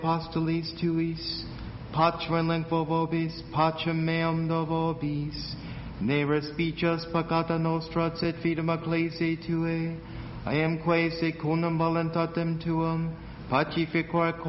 apostolis tuis, Patrem lingua vobis, Patrem meum do vobis, ne respices peccata nostra, sed fidem ecclesiae Tuae, I am quae secundum voluntatem Tuum, pacificor